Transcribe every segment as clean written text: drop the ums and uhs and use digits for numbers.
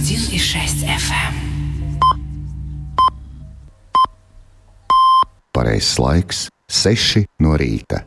101,6 FM. Pareizais laiks - 6 no rīta.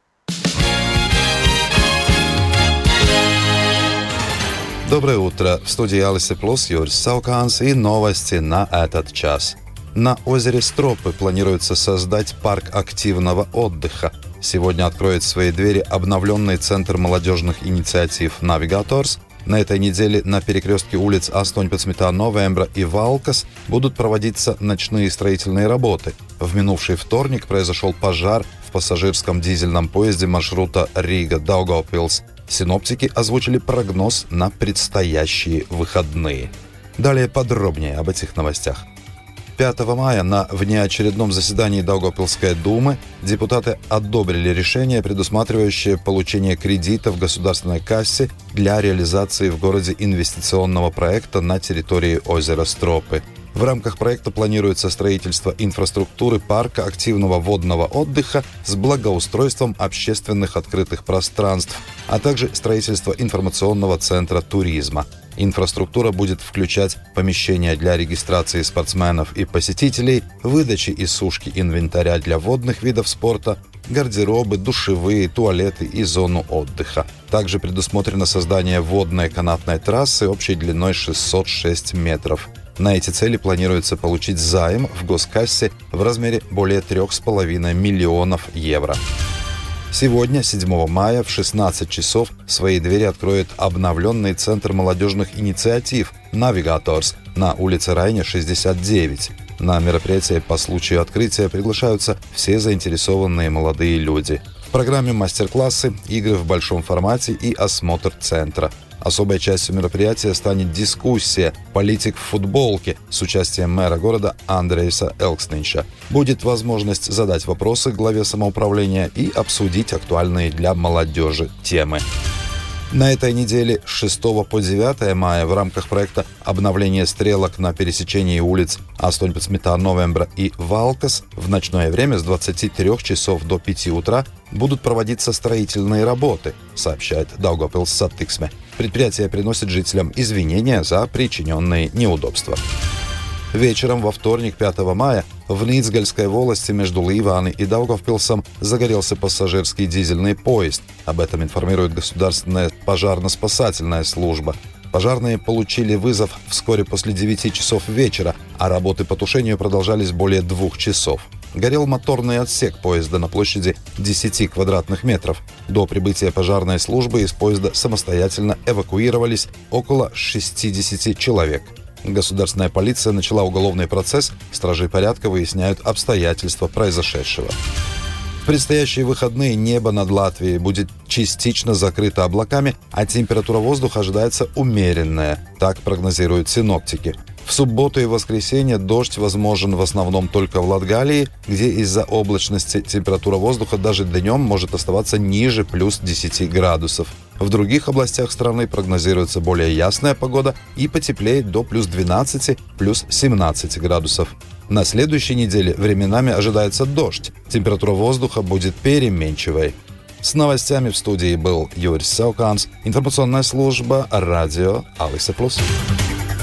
Доброе утро! В студии Алисы Плюс Юрий Сауканс и новости на этот час. На озере Стропы планируется создать парк активного отдыха. Сегодня откроет свои двери обновленный центр молодежных инициатив «Навигаторс». На этой неделе на перекрестке улиц 18. Новембра и Валкас будут проводиться ночные строительные работы. В минувший вторник произошел пожар в пассажирском дизельном поезде маршрута Рига-Даугавпилс. Синоптики озвучили прогноз на предстоящие выходные. Далее подробнее об этих новостях. 5 мая на внеочередном заседании Даугавпилской думы депутаты одобрили решение, предусматривающее получение кредита в государственной кассе для реализации в городе инвестиционного проекта на территории озера Стропы. В рамках проекта планируется строительство инфраструктуры парка активного водного отдыха с благоустройством общественных открытых пространств, а также строительство информационного центра туризма. Инфраструктура будет включать помещения для регистрации спортсменов и посетителей, выдачи и сушки инвентаря для водных видов спорта, гардеробы, душевые, туалеты и зону отдыха. Также предусмотрено создание водной канатной трассы общей длиной 606 метров. На эти цели планируется получить займ в госкассе в размере более 3,5 миллионов евро. Сегодня, 7 мая, в 16 часов свои двери откроет обновленный центр молодежных инициатив «Навигаторс» на улице Райне, 69. На мероприятие по случаю открытия приглашаются все заинтересованные молодые люди. В программе мастер-классы, игры в большом формате и осмотр центра. Особой частью мероприятия станет дискуссия «Политик в футболке» с участием мэра города Андрейса Элкснинша. Будет возможность задать вопросы главе самоуправления и обсудить актуальные для молодежи темы. На этой неделе с 6 по 9 мая в рамках проекта «Обновление стрелок на пересечении улиц 18. Новембра и Валкас» в ночное время с 23 часов до 5 утра будут проводиться строительные работы, сообщает Daugavpils Satiksme. Предприятие приносит жителям извинения за причиненные неудобства. Вечером во вторник, 5 мая, в Ницгальской волости между Ливани и Даугавпилсом загорелся пассажирский дизельный поезд. Об этом информирует Государственная пожарно-спасательная служба. Пожарные получили вызов вскоре после 9 часов вечера, а работы по тушению продолжались более 2 часов. Горел моторный отсек поезда на площади 10 квадратных метров. До прибытия пожарной службы из поезда самостоятельно эвакуировались около 60 человек. Государственная полиция начала уголовный процесс, стражи порядка выясняют обстоятельства произошедшего. В предстоящие выходные небо над Латвией будет частично закрыто облаками, а температура воздуха ожидается умеренная, так прогнозируют синоптики. В субботу и воскресенье дождь возможен в основном только в Латгалии, где из-за облачности температура воздуха даже днем может оставаться ниже плюс 10 градусов. В других областях страны прогнозируется более ясная погода и потеплеет до плюс 12, плюс 17 градусов. На следующей неделе временами ожидается дождь. Температура воздуха будет переменчивой. С новостями в студии был Юрий Сауканс, информационная служба радио Алиса Плюс.